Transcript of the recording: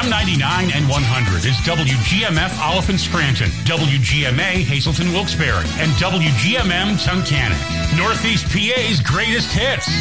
AM 99 and 100 is WGMF Oliphant Scranton, WGMA Hazelton Wilkes-Barre, and WGMM Tunkhannock. Northeast PA's greatest hits.